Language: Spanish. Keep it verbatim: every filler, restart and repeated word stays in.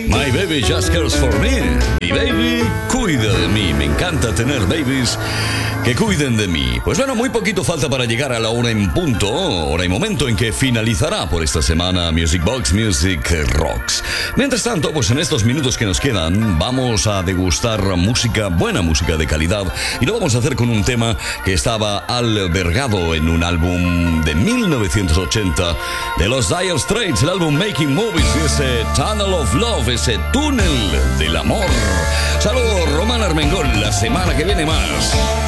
My baby just cares for me. Mi baby cuida de mí. Me encanta tener babies que cuiden de mí. Pues bueno, muy poquito falta para llegar a la hora en punto, hora y momento en que finalizará por esta semana Music Box Music Rocks. Mientras tanto, pues en estos minutos que nos quedan, vamos a degustar música, buena música de calidad, y lo vamos a hacer con un tema que estaba albergado en un álbum de mil novecientos ochenta de los Dire Straits, el álbum Making Movies, ese Tunnel of Love, ese túnel del amor. Saludos, Román Armengol, la semana que viene más.